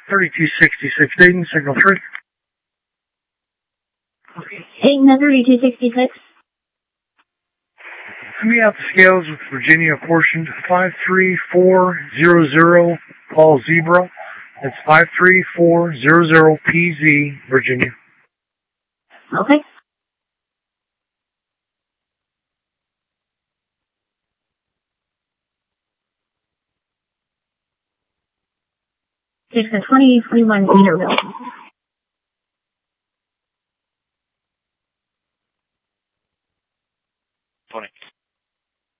3266 Dayton, signal 3. Dayton, 3266. Send me out the scales with Virginia apportioned 53400, Paul Zebra. That's 53400 PZ, Virginia. Okay. It's the 2021 Cedarville.